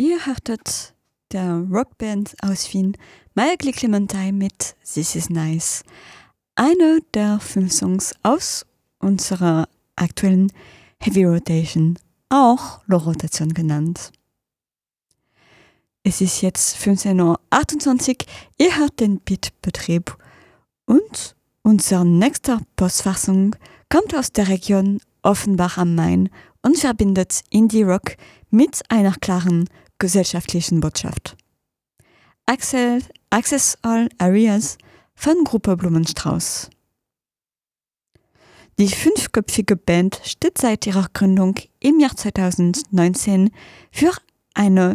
Ihr hörtet der Rockband aus Wien Malgli Clementine mit This Is Nice. Eine der 5 Songs aus unserer aktuellen Heavy Rotation, auch Low-Rotation genannt. Es ist jetzt 15:28 Uhr, ihr hört den Beat-Betrieb und unsere nächste Postfassung kommt aus der Region Offenbach am Main und verbindet Indie-Rock mit einer klaren gesellschaftlichen Botschaft. Access All Areas von Gruppe Blumenstrauß. Die 5-köpfige Band steht seit ihrer Gründung im Jahr 2019 für eine